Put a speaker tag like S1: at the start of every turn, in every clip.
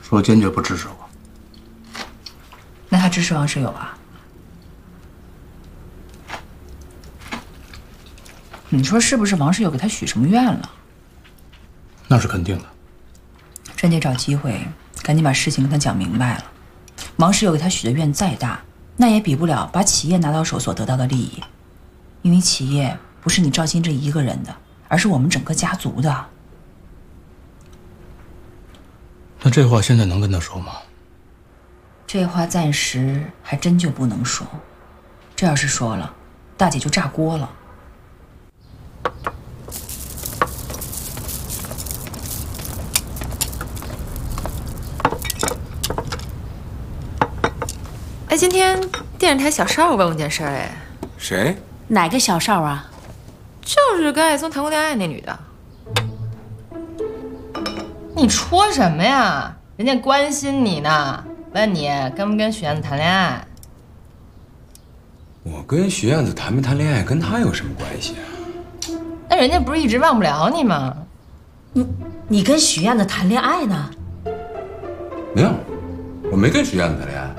S1: 说坚决不支持我。
S2: 那他支持王世友啊？你说是不是王世友给他许什么愿了？
S1: 那是肯定的。
S2: 真得找机会，赶紧把事情跟他讲明白了。王世友给他许的愿再大，那也比不了把企业拿到手所得到的利益，因为企业不是你赵鑫这一个人的，而是我们整个家族的。
S1: 那这话现在能跟他说吗？
S2: 这话暂时还真就不能说，这要是说了，大姐就炸锅了。
S3: 哎，今天电视台小邵问我件事儿，哎，
S4: 谁？
S5: 哪个小邵啊？
S3: 就是跟艾松谈过恋爱那女的。
S6: 你戳什么呀？人家关心你呢，问你跟不跟许燕子谈恋爱。
S4: 我跟许燕子谈没谈恋爱，跟她有什么关系啊？
S6: 那人家不是一直忘不了你吗？
S5: 你跟许燕子谈恋爱呢？
S4: 没有，我没跟许燕子谈恋爱。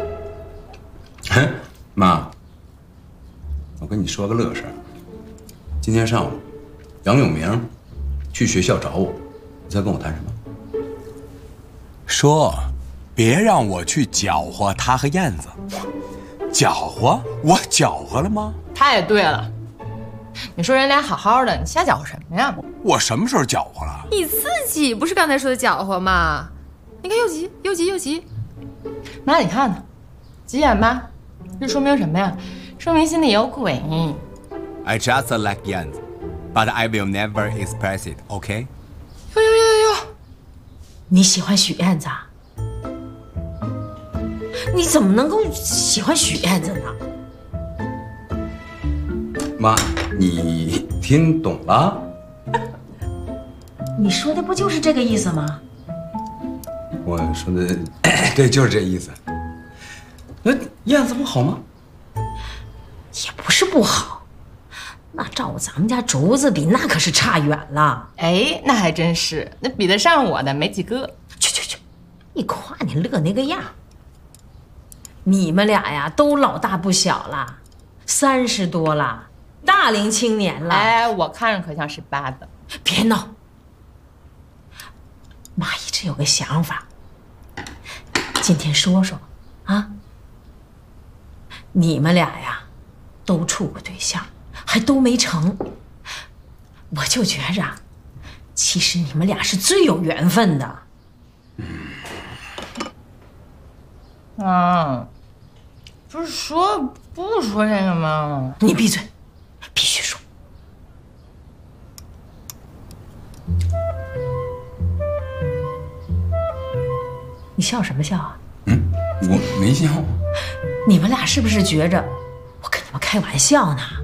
S4: 妈，我跟你说个乐事儿。今天上午，杨永明去学校找我，你猜跟我谈什么？
S7: 说，别让我去搅和他和燕子。搅和？我搅和了吗？
S6: 太对了，你说人俩好好的，你瞎搅和什么呀？
S7: 我什么时候搅和了？
S3: 你自己不是刚才说的搅和吗？你看又急又急又急。
S6: 妈，你看呢，急眼吧？这说明什么呀？说明心里有鬼。
S7: I just like 燕子 but I will never express it, OK？
S3: 哟，
S5: 你喜欢许燕子啊？你怎么能够喜欢许燕子呢？
S4: 妈，你听懂了？
S5: 你说的不就是这个意思吗？
S4: 我说的对，就是这意思。那燕子不好吗？
S5: 也不是不好，那照咱们家竹子比，那可是差远了。
S6: 哎，那还真是，那比得上我的没几个。
S5: 去，你夸你乐那个样。你们俩呀，都老大不小了，30多了，大龄青年了。
S6: 哎，我看着可像18的。
S5: 别闹，妈一直有个想法，今天说说啊。你们俩呀，都处过对象，还都没成，我就觉着，其实你们俩是最有缘分的。
S6: 不是说不说这个吗？
S5: 你闭嘴，必须说。你笑什么笑啊？
S4: 我没笑。
S5: 你们俩是不是觉着我跟你们开玩笑呢？